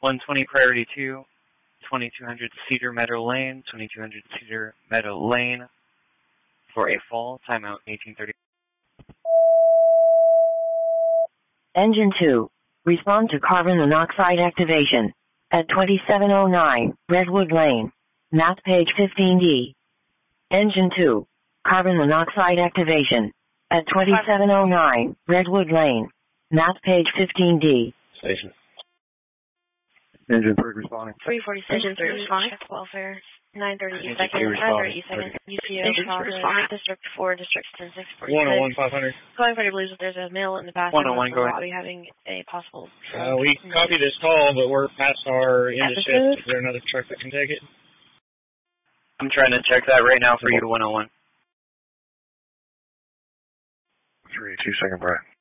120 Priority 2, 2200 Cedar Meadow Lane, 2200 Cedar Meadow Lane for a fall. Timeout 1830. Engine 2. Respond to carbon monoxide activation at 2709 Redwood Lane. Map page 15D. Engine 2. Carbon monoxide activation at 2709 Redwood Lane. Map page 15D. Station. Engine 3 responding. 346. Engine 3 responding. Check welfare. 930 Engine East 2nd. 2 responding. 930 East 2nd. UCO. Engine 2 responding. District 4, District 10646. 101 500. Calling for believes that there's a male in the bathroom 101, go ahead. lobby having a possible. We copied this call, but we're past our end of shift. Is there another truck that can take it? I'm trying to check that right now for you, 101. 3, 2 second breath.